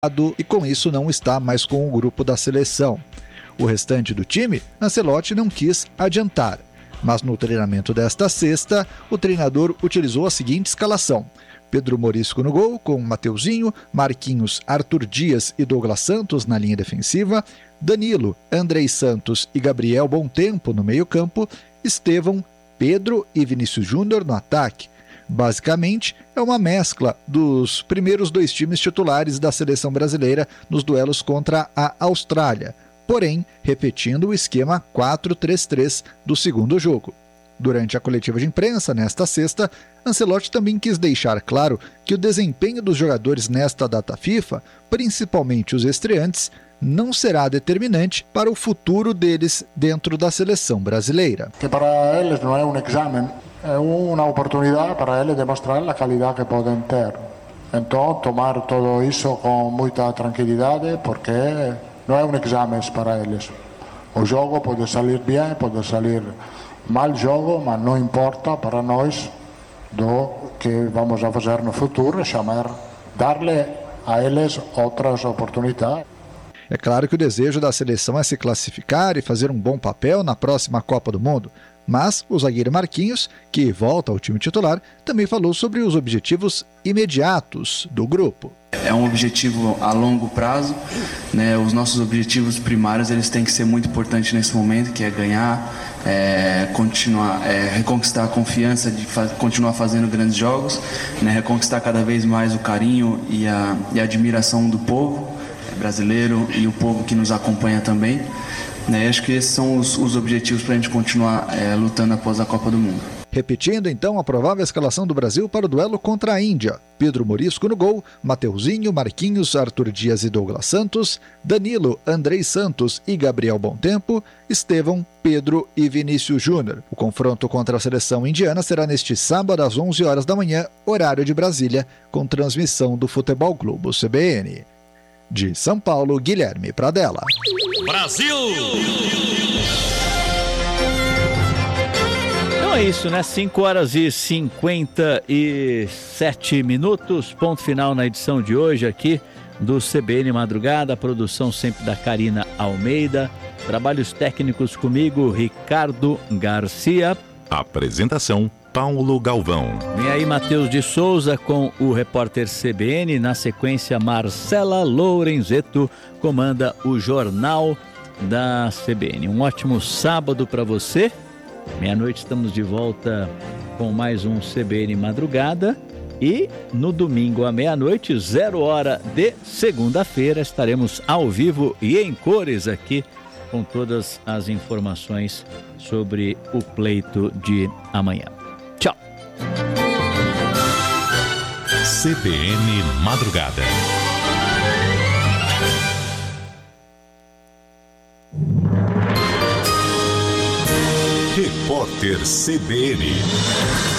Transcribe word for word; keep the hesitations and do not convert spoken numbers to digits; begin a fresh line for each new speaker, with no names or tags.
e com isso não está mais com o grupo da seleção. O restante do time, Ancelotti não quis adiantar, mas no treinamento desta sexta, o treinador utilizou a seguinte escalação: Pedro Morisco no gol, com Mateuzinho, Marquinhos, Arthur Dias e Douglas Santos na linha defensiva, Danilo, Andrei Santos e Gabriel Bontempo no meio-campo, Estevão, Pedro e Vinícius Júnior no ataque. Basicamente, é uma mescla dos primeiros dois times titulares da seleção brasileira nos duelos contra a Austrália, porém repetindo o esquema quatro três três do segundo jogo. Durante a coletiva de imprensa, nesta sexta, Ancelotti também quis deixar claro que o desempenho dos jogadores nesta data FIFA, principalmente os estreantes, não será determinante para o futuro deles dentro da seleção brasileira.
Que para eles não é um exame, é uma oportunidade para eles demonstrar a qualidade que podem ter. Então, tomar tudo isso com muita tranquilidade, porque não é um exame para eles. O jogo pode sair bem, pode sair mal jogo, mas não importa para nós do que vamos a fazer no futuro, chamar, dar-lhe a eles outras oportunidades.
É claro que o desejo da seleção é se classificar e fazer um bom papel na próxima Copa do Mundo, mas o zagueiro Marquinhos, que volta ao time titular, também falou sobre os objetivos imediatos do grupo.
É um objetivo a longo prazo, né? Os nossos objetivos primários eles têm que ser muito importantes nesse momento, que é ganhar, é, continuar, é, reconquistar a confiança de fa- continuar fazendo grandes jogos, né? Reconquistar cada vez mais o carinho e a, e a admiração do povo brasileiro e o povo que nos acompanha também. Né? Acho que esses são os, os objetivos para a gente continuar é, lutando após a Copa do Mundo.
Repetindo então a provável escalação do Brasil para o duelo contra a Índia: Pedro Morisco no gol, Mateuzinho, Marquinhos, Arthur Dias e Douglas Santos, Danilo, Andrei Santos e Gabriel Bontempo, Estevão, Pedro e Vinícius Júnior. O confronto contra a seleção indiana será neste sábado às onze horas da manhã, horário de Brasília, com transmissão do Futebol Globo C B N. De São Paulo, Guilherme Pradella.
Brasil!
Então é isso, né? cinco horas e cinquenta e sete minutos, ponto final na edição de hoje aqui do C B N Madrugada, a produção sempre da Karina Almeida, trabalhos técnicos comigo, Ricardo Garcia.
Apresentação, Paulo Galvão.
Vem aí Matheus de Souza com o repórter C B N, na sequência Marcela Lorenzetto comanda o Jornal da C B N. Um ótimo sábado para você. Meia-noite estamos de volta com mais um C B N Madrugada e no domingo à meia-noite, zero hora de segunda-feira, estaremos ao vivo e em cores aqui com todas as informações sobre o pleito de amanhã. Tchau!
C B N Madrugada. Repórter C B N.